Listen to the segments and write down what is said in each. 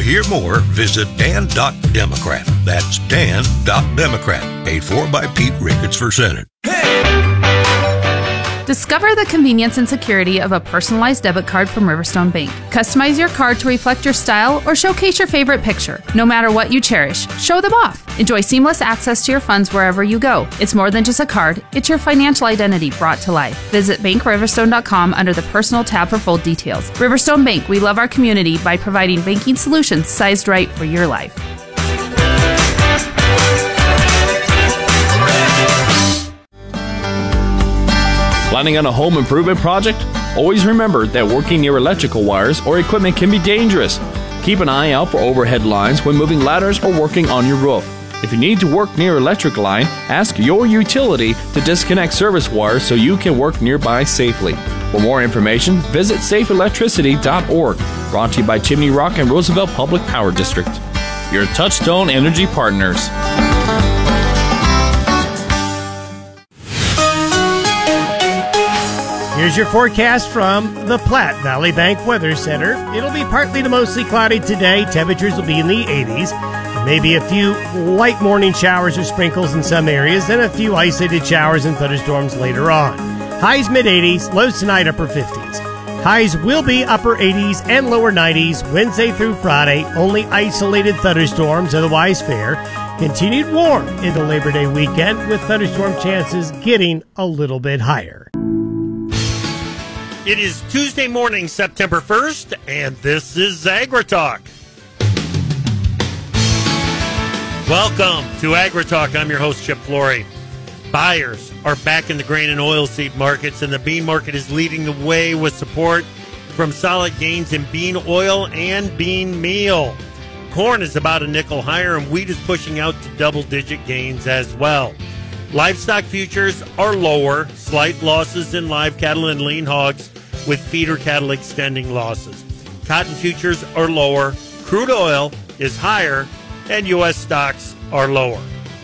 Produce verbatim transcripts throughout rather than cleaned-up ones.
hear more, visit dan dot democrat. That's dan dot democrat. Paid for by Pete Ricketts for Senate. Discover the convenience and security of a personalized debit card from Riverstone Bank. Customize your card to reflect your style or showcase your favorite picture. No matter what you cherish, show them off. Enjoy seamless access to your funds wherever you go. It's more than just a card, it's your financial identity brought to life. Visit bank riverstone dot com under the Personal tab for full details. Riverstone Bank, we love our community by providing banking solutions sized right for your life. Planning on a home improvement project? Always remember that working near electrical wires or equipment can be dangerous. Keep an eye out for overhead lines when moving ladders or working on your roof. If you need to work near electric line, ask your utility to disconnect service wires so you can work nearby safely. For more information, visit safe electricity dot org. Brought to you by Chimney Rock and Roosevelt Public Power District. Your Touchstone Energy Partners. Here's your forecast from the Platte Valley Bank Weather Center. It'll be partly to mostly cloudy today. Temperatures will be in the eighties. Maybe a few light morning showers or sprinkles in some areas, then a few isolated showers and thunderstorms later on. Highs mid-eighties, lows tonight upper fifties. Highs will be upper eighties and lower nineties Wednesday through Friday. Only isolated thunderstorms, otherwise fair. Continued warm into Labor Day weekend with thunderstorm chances getting a little bit higher. It is Tuesday morning, September first, and this is AgriTalk. Welcome to AgriTalk. I'm your host, Chip Flory. Buyers are back in the grain and oilseed markets, and the bean market is leading the way with support from solid gains in bean oil and bean meal. Corn is about a nickel higher, and wheat is pushing out to double-digit gains as well. Livestock futures are lower, slight losses in live cattle and lean hogs, with feeder cattle extending losses. Cotton futures are lower, crude oil is higher, and U S stocks are lower.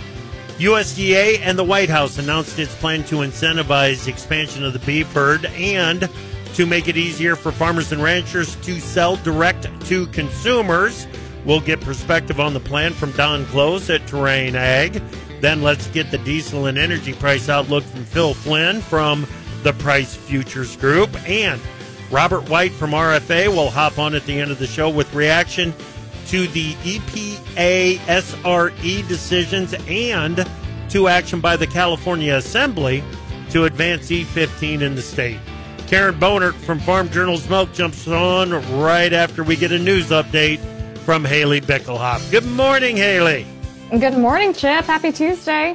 U S D A and the White House announced its plan to incentivize expansion of the beef herd and to make it easier for farmers and ranchers to sell direct to consumers. We'll get perspective on the plan from Don Close at Terrain Ag. Then let's get the diesel and energy price outlook from Phil Flynn from the Price Futures Group. And Robert White from R F A will hop on at the end of the show with reaction to the E P A S R E decisions and to action by the California Assembly to advance E fifteen in the state. Karen Bonert from Farm Journal's Milk jumps on right after we get a news update from Haley Bickelhoff. Good morning, Haley. Good morning, Chip. Happy Tuesday.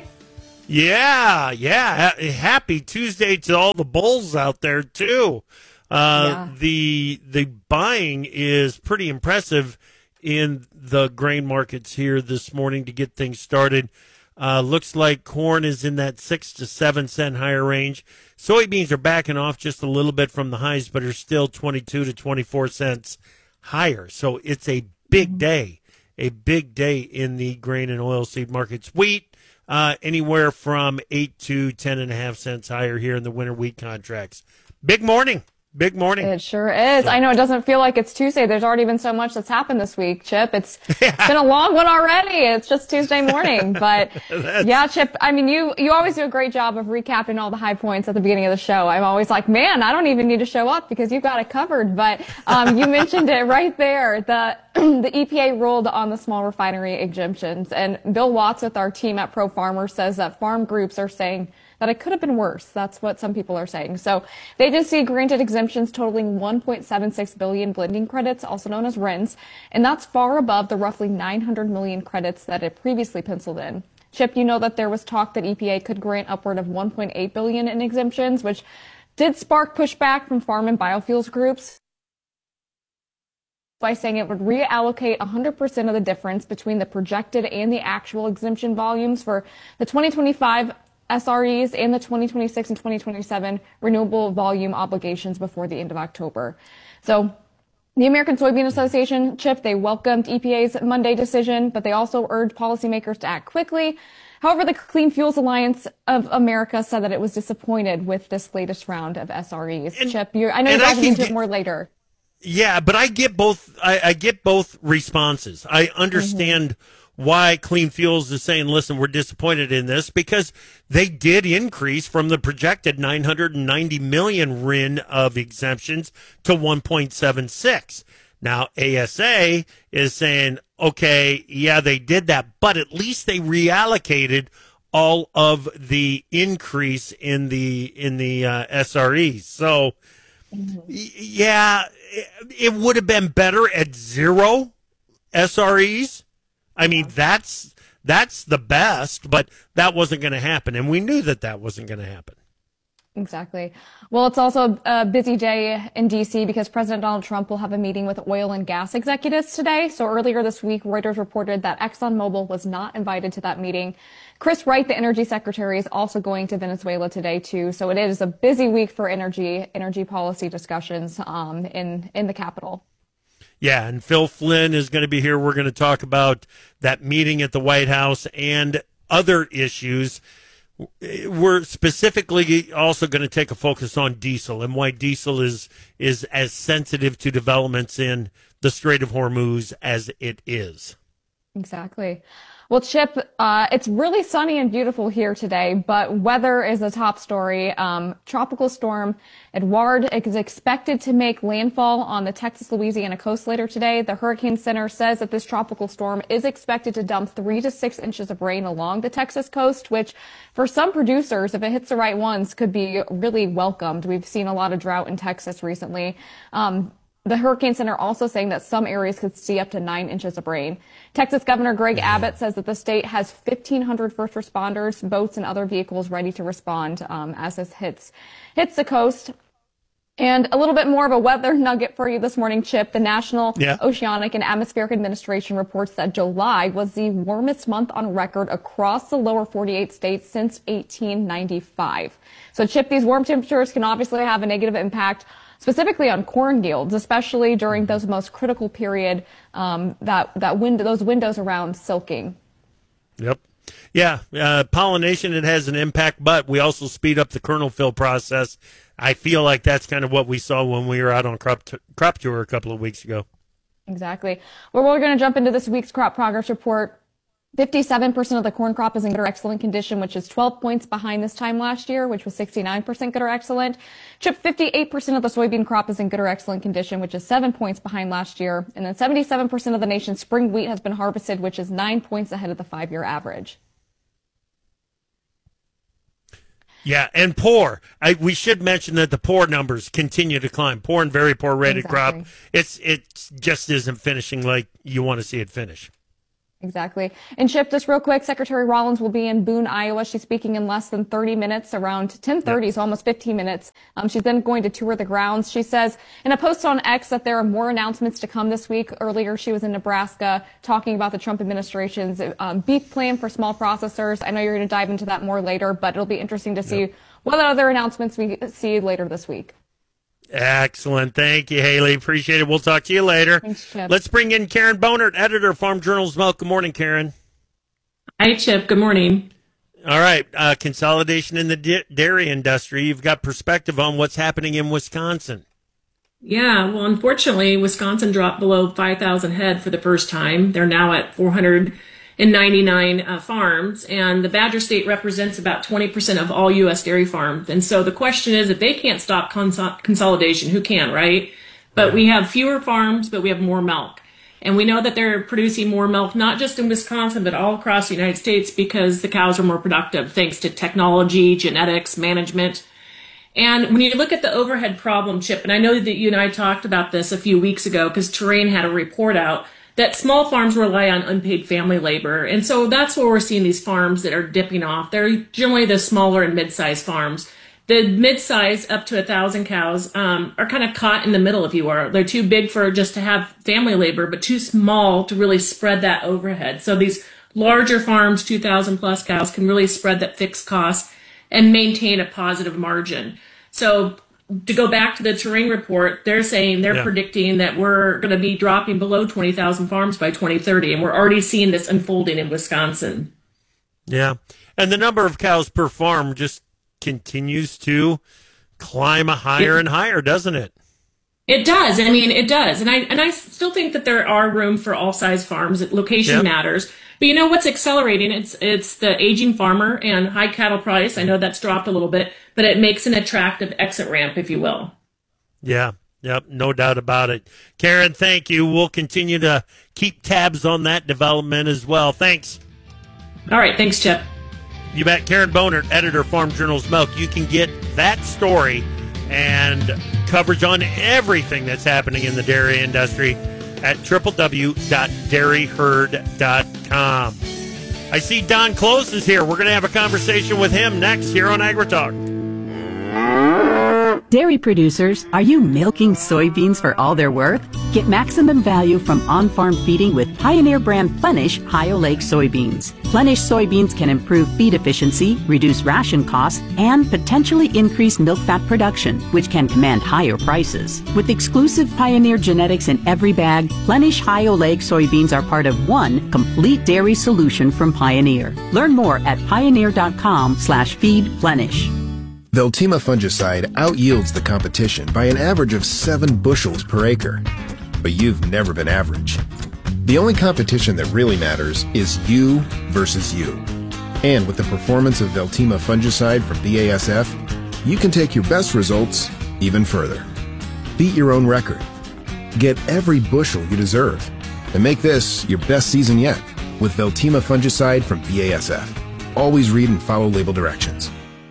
Yeah, yeah. Happy Tuesday to all the bulls out there, too. Uh, yeah. The the buying is pretty impressive in the grain markets here this morning to get things started. Uh, looks like corn is in that six to seven cent higher range. Soybeans are backing off just a little bit from the highs, but are still twenty-two to twenty-four cents higher. So it's a big day, a big day in the grain and oilseed markets. Wheat, uh, anywhere from eight to ten and a half cents higher here in the winter wheat contracts. Big morning. Big morning. It sure is. I know it doesn't feel like it's Tuesday. There's already been so much that's happened this week, Chip. It's, yeah. it's been a long one already. It's just Tuesday morning. But yeah, Chip, I mean, you, you always do a great job of recapping all the high points at the beginning of the show. I'm always like, man, I don't even need to show up because you've got it covered. But um, you mentioned it right there. The, the E P A ruled on the small refinery exemptions. And Bill Watts with our team at Pro Farmer says that farm groups are saying that it could have been worse. That's what some people are saying. So the agency granted exemptions totaling one point seven six billion blending credits, also known as R I Ns, and that's far above the roughly nine hundred million credits that it previously penciled in. Chip, you know that there was talk that E P A could grant upward of one point eight billion in exemptions, which did spark pushback from farm and biofuels groups by saying it would reallocate one hundred percent of the difference between the projected and the actual exemption volumes for the twenty twenty-five S R Es and the twenty twenty-six and twenty twenty-seven renewable volume obligations before the end of October. So the American Soybean Association, Chip, they welcomed E P A's Monday decision, but they also urged policymakers to act quickly. However, the Clean Fuels Alliance of America said that it was disappointed with this latest round of S R Es. And, Chip, you're, I know you're going to get into it more later. And I can get, more later. Yeah, but I get both. I, I get both responses. I understand mm-hmm. why Clean Fuels is saying, "Listen, we're disappointed in this," because they did increase from the projected nine hundred ninety million R I N of exemptions to one point seven six. Now, A S A is saying, "Okay, yeah, they did that, but at least they reallocated all of the increase in the in the uh, S R Es." So, mm-hmm. y- yeah. It would have been better at zero S R Es. I mean, that's that's the best, but that wasn't going to happen, and we knew that that wasn't going to happen. Exactly. Well, it's also a busy day in D C because President Donald Trump will have a meeting with oil and gas executives today. So earlier this week, Reuters reported that ExxonMobil was not invited to that meeting. Chris Wright, the energy secretary, is also going to Venezuela today, too. So it is a busy week for energy, energy policy discussions um, in, in the Capitol. Yeah, and Phil Flynn is going to be here. We're going to talk about that meeting at the White House and other issues. We're specifically also going to take a focus on diesel and why diesel is is as sensitive to developments in the Strait of Hormuz as it is. Exactly. Well, Chip, uh, it's really sunny and beautiful here today, but weather is a top story. Um, tropical storm Edouard is expected to make landfall on the Texas-Louisiana coast later today. The Hurricane Center says that this tropical storm is expected to dump three to six inches of rain along the Texas coast, which for some producers, if it hits the right ones, could be really welcomed. We've seen a lot of drought in Texas recently. Um, The Hurricane Center also saying that some areas could see up to nine inches of rain. Texas Governor Greg Abbott says that the state has fifteen hundred first responders, boats, and other vehicles ready to respond um, as this hits hits the coast. And a little bit more of a weather nugget for you this morning, Chip. The National yeah. Oceanic and Atmospheric Administration reports that July was the warmest month on record across the lower forty-eight states since eighteen ninety-five. So, Chip, these warm temperatures can obviously have a negative impact specifically on corn yields, especially during those most critical period, um, that, that wind, those windows around silking. Yep. Yeah. Uh, pollination, it has an impact, but we also speed up the kernel fill process. I feel like that's kind of what we saw when we were out on crop, t- crop tour a couple of weeks ago. Exactly. Well, we're going to jump into this week's crop progress report. fifty-seven percent of the corn crop is in good or excellent condition, which is twelve points behind this time last year, which was sixty-nine percent good or excellent. Chip, fifty-eight percent of the soybean crop is in good or excellent condition, which is seven points behind last year. And then seventy-seven percent of the nation's spring wheat has been harvested, which is nine points ahead of the five-year average. Yeah, and poor. I, we should mention that the poor numbers continue to climb. Poor and very poor rated Exactly. crop. It's it just isn't finishing like you want to see it finish. Exactly. And Chip, just real quick, Secretary Rollins will be in Boone, Iowa. She's speaking in less than thirty minutes, around ten thirty, yep. So almost fifteen minutes. Um, she's then going to tour the grounds. She says in a post on X that there are more announcements to come this week. Earlier, she was in Nebraska talking about the Trump administration's um, beef plan for small processors. I know you're going to dive into that more later, but it'll be interesting to see yep. what other announcements we see later this week. Excellent. Thank you, Haley. Appreciate it. We'll talk to you later. Thanks, Chip. Let's bring in Karen Bonert, editor of Farm Journal's Milk. Good morning, Karen. Hi, Chip. Good morning. All right. Uh, consolidation in the di- dairy industry. You've got perspective on what's happening in Wisconsin. Yeah, well, unfortunately, Wisconsin dropped below five thousand head for the first time. They're now at four hundred ninety-nine uh, farms, and the Badger State represents about twenty percent of all U S dairy farms. And so the question is, if they can't stop cons- consolidation, who can, right? But we have fewer farms, but we have more milk. And we know that they're producing more milk, not just in Wisconsin, but all across the United States because the cows are more productive, thanks to technology, genetics, management. And when you look at the overhead problem, Chip, and I know that you and I talked about this a few weeks ago because Terrain had a report out, that small farms rely on unpaid family labor. And so that's where we're seeing these farms that are dipping off. They're generally the smaller and mid-sized farms. The mid-size, up to one thousand cows, um, are kind of caught in the middle, if you will. They're too big for just to have family labor, but too small to really spread that overhead. So these larger farms, two thousand plus cows, can really spread that fixed cost and maintain a positive margin. So to go back to the Terrain report, they're saying they're yeah. predicting that we're going to be dropping below twenty thousand farms by twenty thirty, and we're already seeing this unfolding in Wisconsin. Yeah, and the number of cows per farm just continues to climb higher it, and higher, doesn't it? It does. I mean, it does. And I and I still think that there are room for all size farms. Location Yep. matters. But you know what's accelerating? It's it's the aging farmer and high cattle price. I know that's dropped a little bit, but it makes an attractive exit ramp, if you will. Yeah. Yep. No doubt about it. Karen, thank you. We'll continue to keep tabs on that development as well. Thanks. All right. Thanks, Chip. You bet. Karen Bonert, editor, Farm Journal's Milk. You can get that story and coverage on everything that's happening in the dairy industry at w w w dot dairy herd dot com. I see Don Close is here. We're going to have a conversation with him next here on AgriTalk. Dairy producers, are you milking soybeans for all they're worth? Get maximum value from on-farm feeding with Pioneer brand Plenish High-Oleic soybeans. Plenish soybeans can improve feed efficiency, reduce ration costs, and potentially increase milk fat production, which can command higher prices. With exclusive Pioneer genetics in every bag, Plenish High-Oleic soybeans are part of one complete dairy solution from Pioneer. Learn more at pioneer.com slash feed Plenish. Veltima fungicide outyields the competition by an average of seven bushels per acre. But you've never been average. The only competition that really matters is you versus you. And with the performance of Veltima fungicide from B A S F, you can take your best results even further. Beat your own record. Get every bushel you deserve. And make this your best season yet with Veltima fungicide from B A S F. Always read and follow label directions.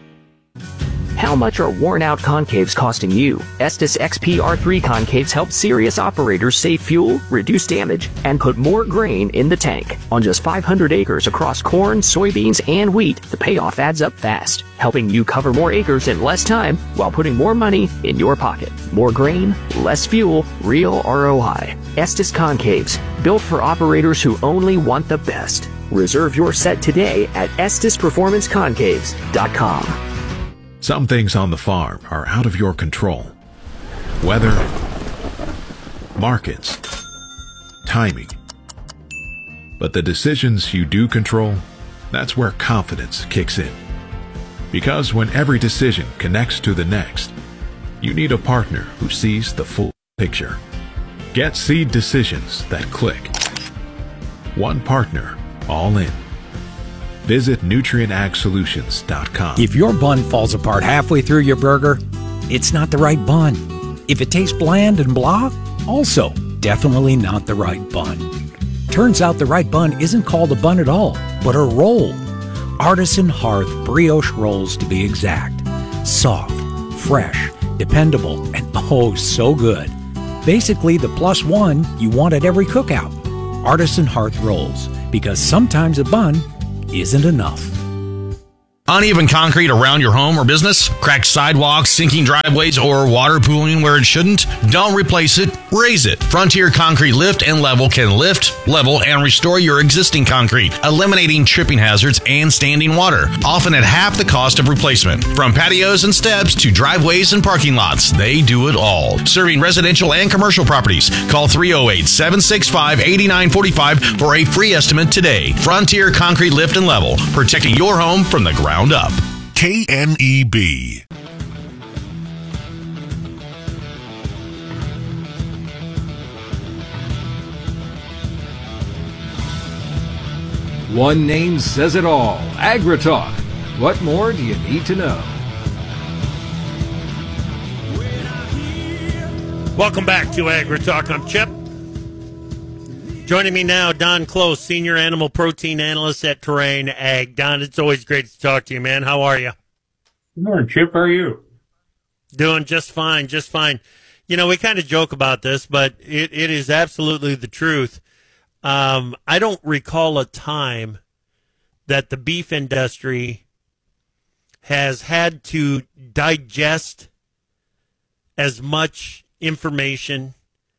How much are worn-out concaves costing you? Estes X P R three concaves help serious operators save fuel, reduce damage, and put more grain in the tank. On just five hundred acres across corn, soybeans, and wheat, the payoff adds up fast, helping you cover more acres in less time while putting more money in your pocket. More grain, less fuel, real R O I. Estes Concaves, built for operators who only want the best. Reserve your set today at estes performance concaves dot com. Some things on the farm are out of your control. Weather, markets, timing. But the decisions you do control, that's where confidence kicks in. Because when every decision connects to the next, you need a partner who sees the full picture. Get seed decisions that click. One partner, all in. Visit nutrient ag solutions dot com. If your bun falls apart halfway through your burger, it's not the right bun. If it tastes bland and blah, also definitely not the right bun. Turns out the right bun isn't called a bun at all, but a roll. Artisan Hearth brioche rolls to be exact. Soft, fresh, dependable, and oh so good. Basically the plus one you want at every cookout. Artisan Hearth rolls, because sometimes a bun isn't enough. Uneven concrete around your home or business? Cracked sidewalks, sinking driveways, or water pooling where it shouldn't? Don't replace it, raise it. Frontier Concrete Lift and Level can lift, level, and restore your existing concrete, eliminating tripping hazards and standing water, often at half the cost of replacement. From patios and steps to driveways and parking lots, they do it all. Serving residential and commercial properties. Call three oh eight, seven six five, eight nine four five for a free estimate today. Frontier Concrete Lift and Level, protecting your home from the ground up. K N E B. One name says it all. AgriTalk. What more do you need to know? Welcome back to AgriTalk. I'm Chip. Joining me now, Don Close, Senior Animal Protein Analyst at Terrain Ag. Don, it's always great to talk to you, man. How are you? Good morning, Chip. How are you? Doing just fine, just fine. You know, we kind of joke about this, but it, it is absolutely the truth. Um, I don't recall a time that the beef industry has had to digest as much information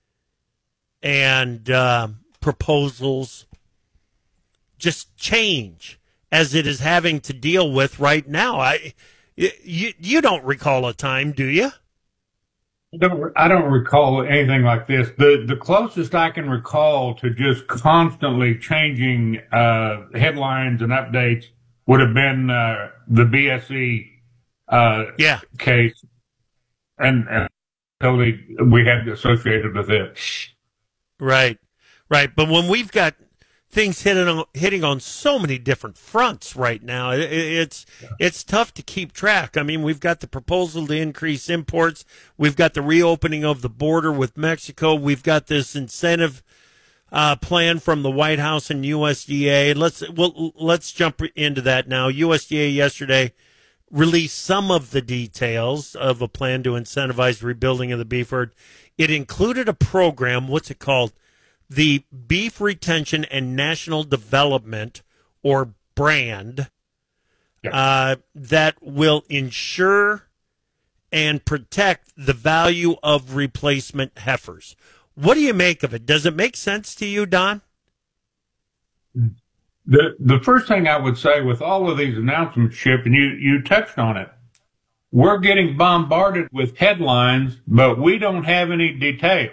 and uh, proposals, just change as it is having to deal with right now. I, you, you don't recall a time, do you? I don't, I don't recall anything like this. The the closest I can recall to just constantly changing uh, headlines and updates would have been uh, the B S E uh, yeah. case. And, and volatility we had associated with it. Right, right. But when we've got things hitting on, hitting on so many different fronts right now, it, it's yeah. it's tough to keep track. I mean, we've got the proposal to increase imports. We've got the reopening of the border with Mexico. We've got this incentive uh, plan from the White House and U S D A. Let's well, let's jump into that now. U S D A yesterday released some of the details of a plan to incentivize rebuilding of the beef herd. It included a program, what's it called? The Beef Retention and National Development, or BRAND, yeah. uh, that will ensure and protect the value of replacement heifers. What do you make of it? Does it make sense to you, Don? The the first thing I would say with all of these announcements, Chip, and you, you touched on it, we're getting bombarded with headlines, but we don't have any detail.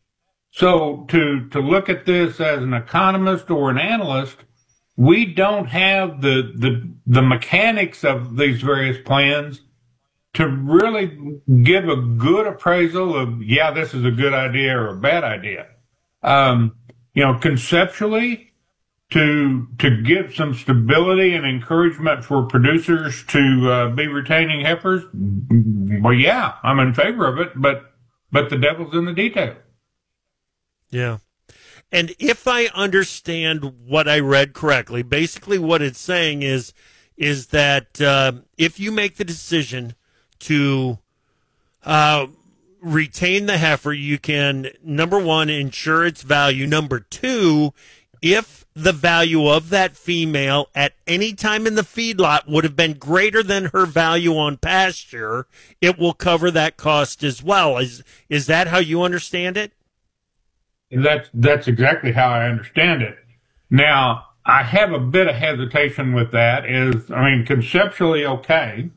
So to to look at this as an economist or an analyst, we don't have the the the mechanics of these various plans to really give a good appraisal of, yeah, this is a good idea or a bad idea. Um, you know, conceptually, to to give some stability and encouragement for producers to uh, be retaining heifers, well, yeah, I'm in favor of it, but but the devil's in the detail. Yeah. And if I understand what I read correctly, basically what it's saying is is that uh, if you make the decision to uh, retain the heifer, you can, number one, ensure its value. Number two, if the value of that female at any time in the feedlot would have been greater than her value on pasture, it will cover that cost as well. Is is that how you understand it? That's that's exactly how I understand it. Now, I have a bit of hesitation with that. Is I mean, conceptually okay,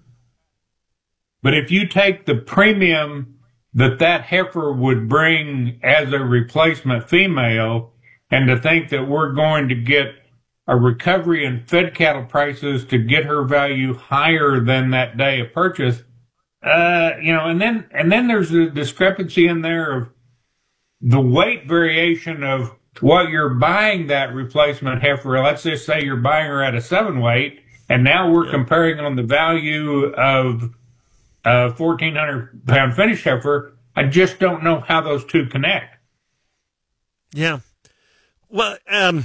but if you take the premium that that heifer would bring as a replacement female, and to think that we're going to get a recovery in fed cattle prices to get her value higher than that day of purchase, uh, you know, and then and then there's a discrepancy in there of the weight variation of what you're buying that replacement heifer. Let's just say you're buying her at a seven weight, and now we're yeah. comparing on the value of a fourteen hundred pound finished heifer. I just don't know how those two connect. Yeah. Well, um,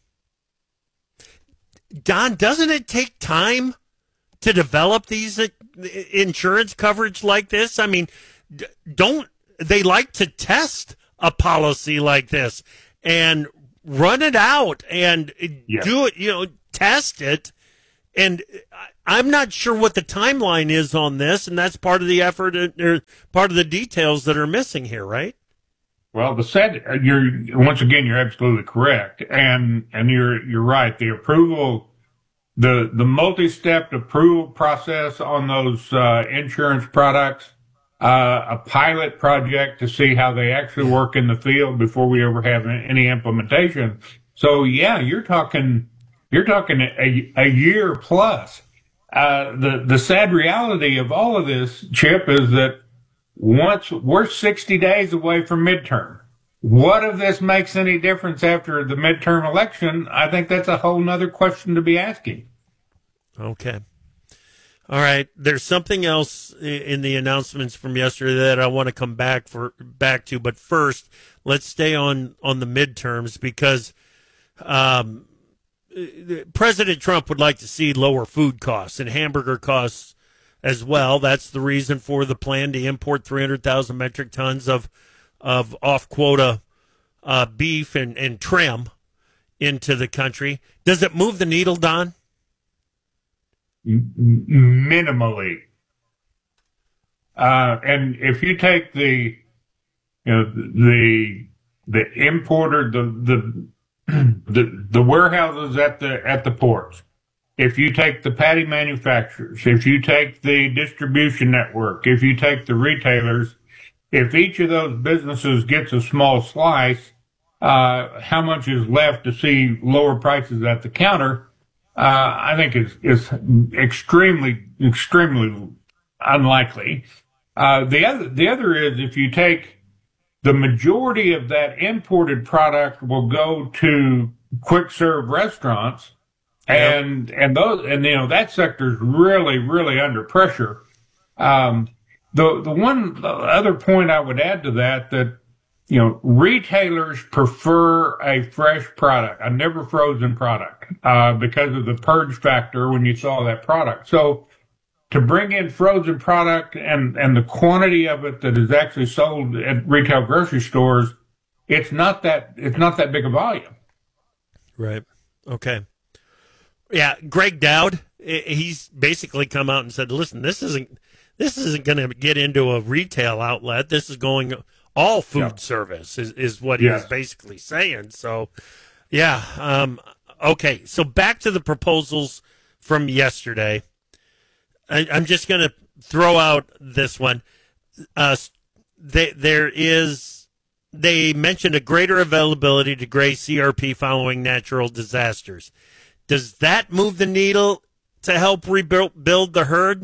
Don, doesn't it take time to develop these uh, insurance coverage like this? I mean, d- don't they like to test a policy like this and run it out and yeah. do it, you know, test it. And I'm not sure what the timeline is on this, and that's part of the effort, or part of the details that are missing here, right? Well, the said you're once again you're absolutely correct, and and you're you're right. The approval, the the multi-step approval process on those uh, insurance products, uh, a pilot project to see how they actually work in the field before we ever have any implementation. So yeah, you're talking you're talking a a year plus. Uh, the the sad reality of all of this, Chip, is that once we're sixty days away from midterm. What if this makes any difference after the midterm election? I think that's a whole nother question to be asking. Okay. All right. There's something else in the announcements from yesterday that I want to come back for back to, but first, let's stay on, on the midterms because um, President Trump would like to see lower food costs and hamburger costs as well. That's the reason for the plan to import three hundred thousand metric tons of of off-quota uh, beef and, and trim into the country. Does it move the needle, Don? Minimally. Uh, and if you take the, you know, the the importer, the the the, the warehouses at the at the ports. If you take the patty manufacturers, if you take the distribution network, if you take the retailers, if each of those businesses gets a small slice, uh, how much is left to see lower prices at the counter, uh, I think is, is extremely, extremely unlikely. Uh, the other, the other is if you take the majority of that imported product will go to quick serve restaurants, and and those and you know that sector is really really under pressure. Um, the the one other point I would add to that that you know retailers prefer a fresh product, a never frozen product, uh, because of the purge factor when you saw that product. So to bring in frozen product and, and the quantity of it that is actually sold at retail grocery stores, it's not that it's not that big a volume. Right. Okay. Yeah, Greg Dowd, he's basically come out and said, "Listen, this isn't this isn't going to get into a retail outlet. This is going all food yeah. service," is is what yes. he's basically saying. So, yeah. Um, okay. So back to the proposals from yesterday. I, I'm just going to throw out this one. Uh, they, there is, they mentioned a greater availability to gray C R P following natural disasters. Does that move the needle to help rebuild build the herd?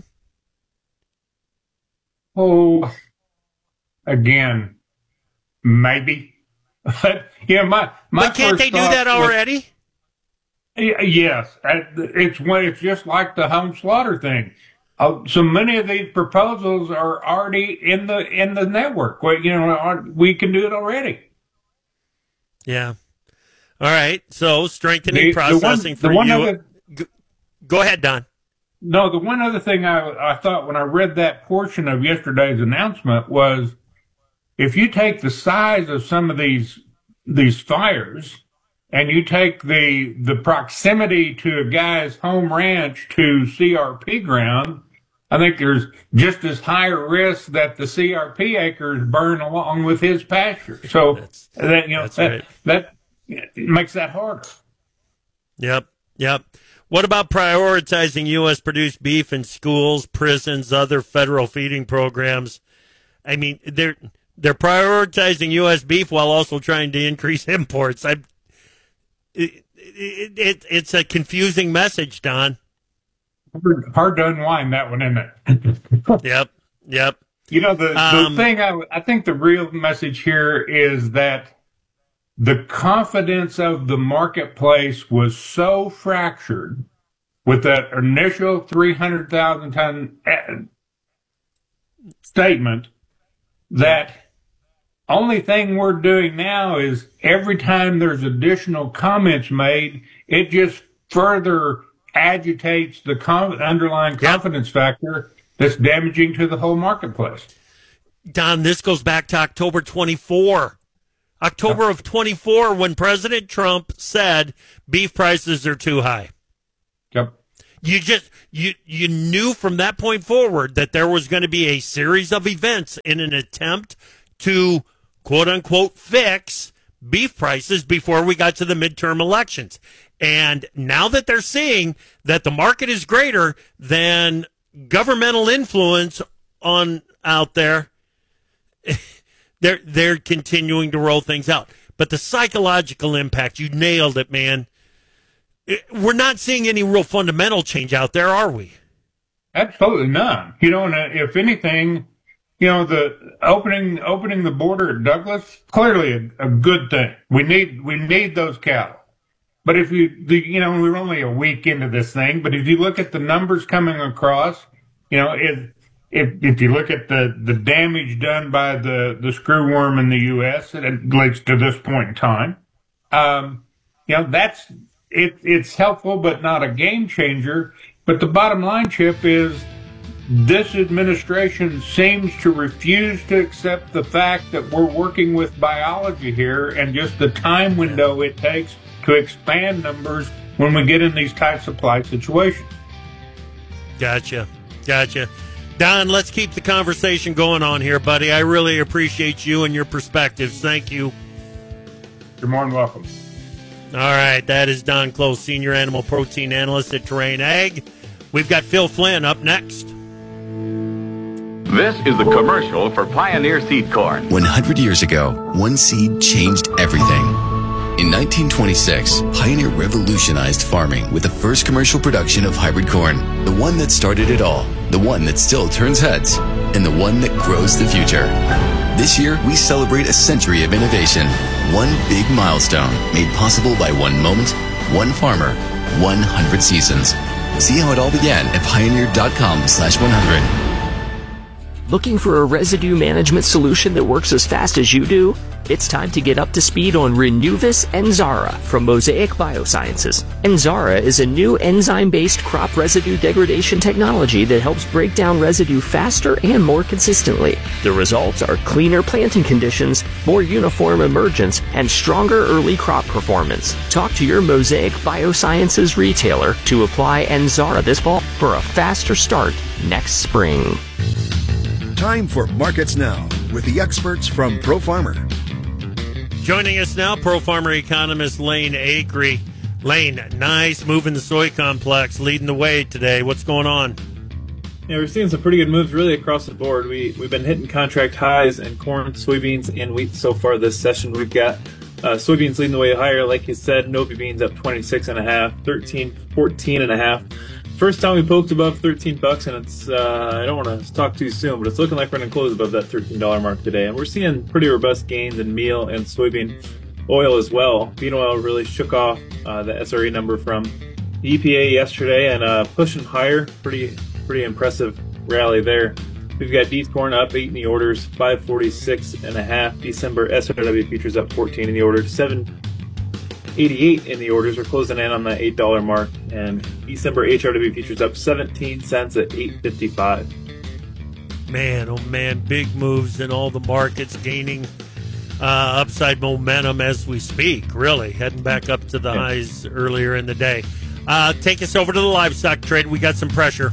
Oh, again, maybe. But yeah, my my. But can't they do that already? Was, yes, it's when it's just like the home slaughter thing. Uh, so many of these proposals are already in the in the network. Well, you know, we can do it already. Yeah. All right. So strengthening the, processing the one, for the you. Other, go, go ahead, Don. No, the one other thing I I thought when I read that portion of yesterday's announcement was, if you take the size of some of these these fires, and you take the the proximity to a guy's home ranch to C R P ground, I think there's just as high a risk that the C R P acres burn along with his pasture. So that's, that you know that's that, right. that makes that harder. Yep, yep. What about prioritizing U S produced beef in schools, prisons, other federal feeding programs? I mean, they're they're prioritizing U S beef while also trying to increase imports. I It, it, it, it's a confusing message, Don. Hard, hard to unwind that one, isn't it? Yep, yep. You know, the, Um, the thing, I, I think the real message here is that the confidence of the marketplace was so fractured with that initial three hundred thousand ton statement that only thing we're doing now is every time there's additional comments made, it just further agitates the con- underlying confidence factor that's damaging to the whole marketplace. Don, this goes back to October twenty-fourth. October of twenty-four, when President Trump said beef prices are too high. Yep. You just you you knew from that point forward that there was going to be a series of events in an attempt to quote unquote fix beef prices before we got to the midterm elections. And now that they're seeing that the market is greater than governmental influence on out there, they're they're continuing to roll things out. But the psychological impact, you nailed it, man. We're not seeing any real fundamental change out there, are we? Absolutely none. You know, and if anything, you know, the opening opening the border at Douglas, clearly a, a good thing. We need we need those cattle. But if you, the, you know, we're only a week into this thing, but if you look at the numbers coming across, you know, if if, if you look at the, the damage done by the, the screwworm in the U S, at least to this point in time, um, you know, that's it. It's helpful, but not a game changer. But the bottom line, Chip, is this administration seems to refuse to accept the fact that we're working with biology here and just the time window it takes to expand numbers when we get in these tight supply situations. Gotcha. Gotcha. Don, let's keep the conversation going on here, buddy. I really appreciate you and your perspectives. Thank you. You're more than welcome. All right. That is Don Close, Senior Animal Protein Analyst at Terrain Ag. We've got Phil Flynn up next. This is the commercial for Pioneer Seed Corn. one hundred years ago, one seed changed everything. In nineteen twenty-six, Pioneer revolutionized farming with the first commercial production of hybrid corn, the one that started it all, the one that still turns heads. and the one that grows the future. This year, we celebrate a century of innovation. One big milestone made possible by one moment, one farmer, one hundred seasons. See how it all began at pioneer.com slash 100. Looking for a residue management solution that works as fast as you do? It's time to get up to speed on Renuvis Enzara from Mosaic Biosciences. Enzara is a new enzyme-based crop residue degradation technology that helps break down residue faster and more consistently. The results are cleaner planting conditions, more uniform emergence, and stronger early crop performance. Talk to your Mosaic Biosciences retailer to apply Enzara this fall for a faster start next spring. Time for Markets Now with the experts from Pro Farmer. Joining us now, Pro Farmer economist Lane Acree. Lane, nice move in the soy complex, leading the way today. What's going on? Yeah, we're seeing some pretty good moves really across the board. We, we've been hitting contract highs in corn, soybeans, and wheat so far this session. We've got uh, soybeans leading the way higher, like you said. Novy beans up twenty-six and a half, thirteen, fourteen and a half. First time we poked above thirteen bucks, and it's, uh, I don't want to talk too soon, but it's looking like we're going to close above that thirteen dollar mark today. And we're seeing pretty robust gains in meal and soybean oil as well. Bean oil really shook off uh, the S R E number from the E P A yesterday and uh, pushing higher. Pretty, pretty impressive rally there. We've got Dees corn up eight in the orders, five forty-six and a half. December S R W futures up fourteen in the orders, seven eighty-eight in the orders. We're closing in on that eight dollar mark, and December H R W futures up seventeen cents at eight fifty-five. Man, oh man, big moves in all the markets, gaining uh, upside momentum as we speak, really, heading back up to the yeah. highs earlier in the day. Uh, take us over to the livestock trade. We got some pressure.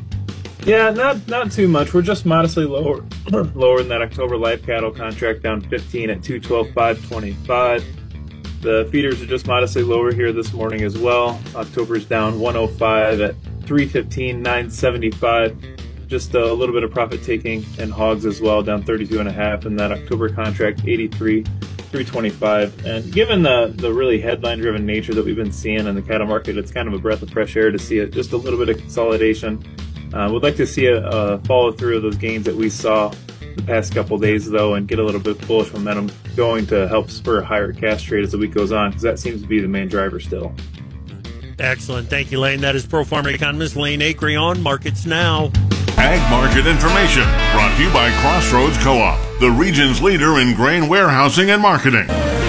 Yeah, not not too much. We're just modestly lower lower than that October live cattle contract, down fifteen at two twelve five twenty-five. The feeders are just modestly lower here this morning as well. October's down one oh five at three fifteen nine seventy-five. Just a little bit of profit taking in hogs as well, down thirty-two and a half, and that October contract eighty-three three twenty-five. And given the the really headline driven nature that we've been seeing in the cattle market, it's kind of a breath of fresh air to see it, just a little bit of consolidation. Uh, we'd like to see a, a follow through of those gains that we saw the past couple of days, though, and get a little bit bullish momentum going to help spur higher cash trade as the week goes on, because that seems to be the main driver still. Excellent. Thank you, Lane. That is Pro Farmer economist Lane Acree on Markets Now. Ag Market Information, brought to you by Crossroads Co-op, the region's leader in grain warehousing and marketing.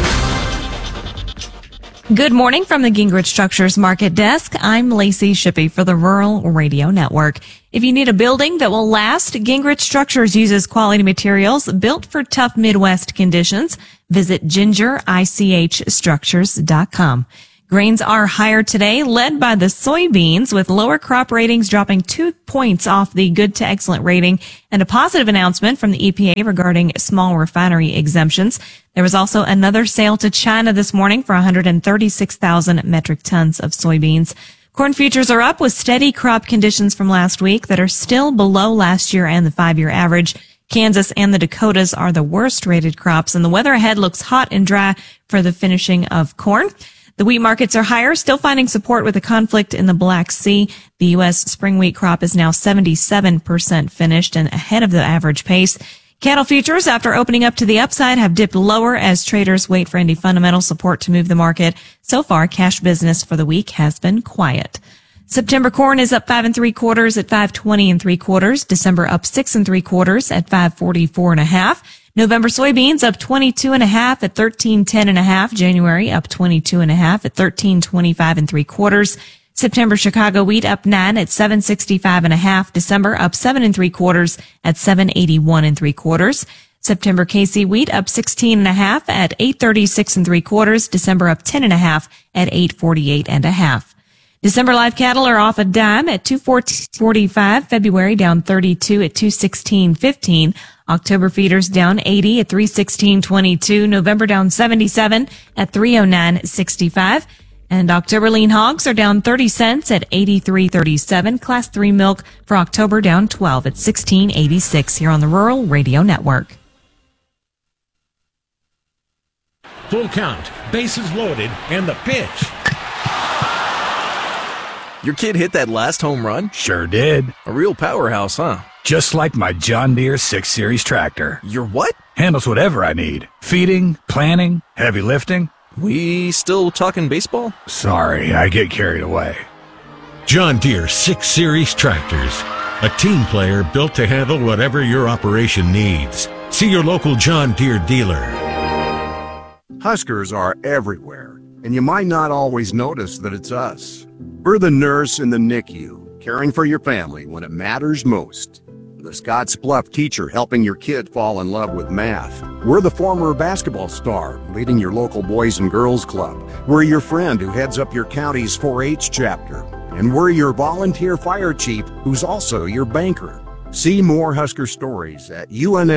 Good morning from the Gingrich Structures Market Desk. I'm Lacey Shippey for the Rural Radio Network. If you need a building that will last, Gingrich Structures uses quality materials built for tough Midwest conditions. Visit ginger I C H structures dot com. Grains are higher today, led by the soybeans, with lower crop ratings dropping two points off the good to excellent rating, and a positive announcement from the E P A regarding small refinery exemptions. There was also another sale to China this morning for one hundred thirty-six thousand metric tons of soybeans. Corn futures are up with steady crop conditions from last week that are still below last year and the five-year average. Kansas and the Dakotas are the worst rated crops, and the weather ahead looks hot and dry for the finishing of corn. The wheat markets are higher, still finding support with the conflict in the Black Sea. The U S spring wheat crop is now seventy-seven percent finished and ahead of the average pace. Cattle futures, after opening up to the upside, have dipped lower as traders wait for any fundamental support to move the market. So far, cash business for the week has been quiet. September corn is up five and three quarters at five twenty and three quarters. December up six and three quarters at five forty-four and a half. November soybeans up twenty-two and a half at thirteen ten and a half. January up twenty-two and a half at thirteen twenty-five and three quarters. September Chicago wheat up nine at seven sixty-five and a half. December up seven and three quarters at seven eighty-one and three quarters. September K C wheat up sixteen and a half at eight thirty-six and three quarters. December up ten and a half at eight forty-eight and a half. December live cattle are off a dime at two forty-five. February down thirty-two at two sixteen fifteen. October feeders down eighty at three sixteen twenty-two. November down seventy-seven at three oh nine sixty-five. And October lean hogs are down thirty cents at eighty-three thirty-seven. Class three milk for October down twelve at sixteen eighty-six here on the Rural Radio Network. Full count, bases loaded, and the pitch. Your kid hit that last home run? Sure did. A real powerhouse, huh? Just like my John Deere six series tractor. Your what? Handles whatever I need. Feeding, planting, heavy lifting. We still talking baseball? Sorry, I get carried away. John Deere six series tractors. A team player built to handle whatever your operation needs. See your local John Deere dealer. Huskers are everywhere, and you might not always notice that it's us. We're the nurse in the N I C U, caring for your family when it matters most. The Scotts Bluff teacher helping your kid fall in love with math. We're the former basketball star leading your local Boys and Girls Club. We're your friend who heads up your county's four H chapter. And we're your volunteer fire chief who's also your banker. See more Husker stories at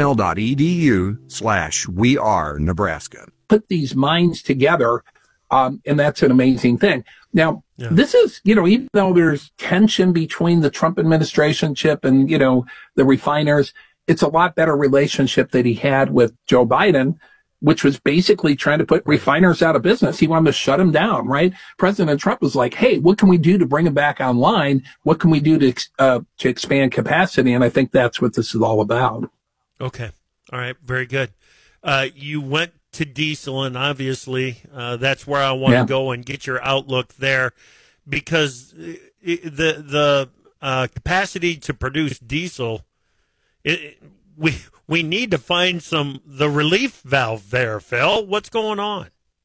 unl.edu slash we are Nebraska. Put these minds together, um, and that's an amazing thing. Now, Yeah. this is, you know, even though there's tension between the Trump administration, Chip, and, you know, the refiners, it's a lot better relationship that he had with Joe Biden, which was basically trying to put refiners out of business. He wanted to shut them down, right? President Trump was like, hey, what can we do to bring them back online? What can we do to, ex- uh, to expand capacity? And I think that's what this is all about. Okay. All right. Very good. Uh, you went to diesel, and obviously uh, that's where I want to Yeah. go and get your outlook there, because it, the the uh, capacity to produce diesel, it, we we need to find some the relief valve there, Phil. What's going on?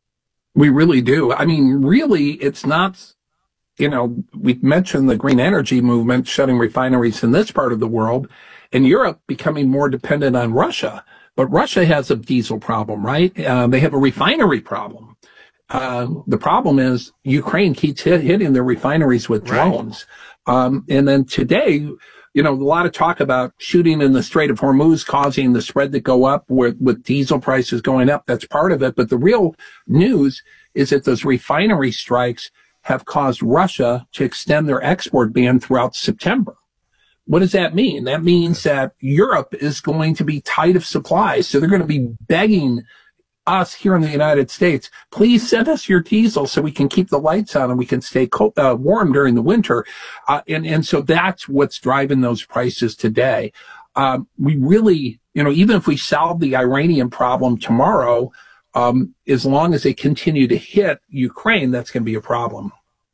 We really do. I mean, really, it's not, you know, we mentioned the green energy movement shutting refineries in this part of the world, and Europe becoming more dependent on Russia. But Russia has a diesel problem, right? Uh, they have a refinery problem. Uh, the problem is Ukraine keeps hit, hitting their refineries with drones. Right. Um, and then today, you know, a lot of talk about shooting in the Strait of Hormuz causing the spread to go up with, with diesel prices going up. That's part of it. But the real news is that those refinery strikes have caused Russia to extend their export ban throughout September. What does that mean? That means that Europe is going to be tight of supplies. So they're going to be begging us here in the United States, please send us your diesel so we can keep the lights on and we can stay cold, uh, warm during the winter. Uh, and, and so that's what's driving those prices today. Um, we really, you know, even if we solve the Iranian problem tomorrow, um, as long as they continue to hit Ukraine, that's going to be a problem.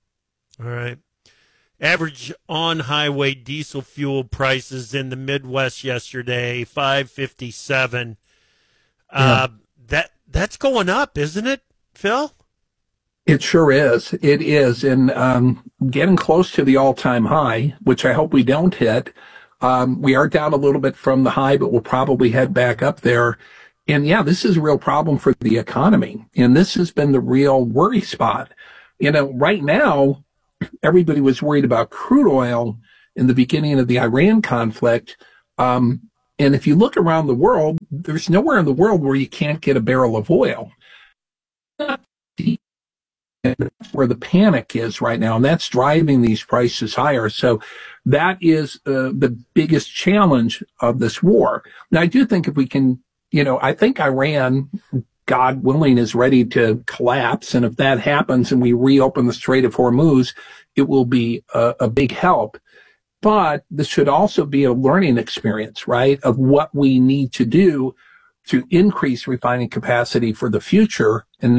All right. Average on-highway diesel fuel prices in the Midwest yesterday, five fifty-seven. Yeah. Uh, that that's going up, isn't it, Phil? It sure is. It is, and um, getting close to the all-time high, which I hope we don't hit. Um, we are down a little bit from the high, but we'll probably head back up there. And yeah, this is a real problem for the economy, and this has been the real worry spot. You know, right now, everybody was worried about crude oil in the beginning of the Iran conflict. Um, and if you look around the world, there's nowhere in the world where you can't get a barrel of oil. And that's where the panic is right now, and that's driving these prices higher. So that is uh, the biggest challenge of this war. Now, I do think if we can, you know, I think Iran, God willing, is ready to collapse. And if that happens and we reopen the Strait of Hormuz, it will be a, a big help. But this should also be a learning experience, right, of what we need to do to increase refining capacity for the future and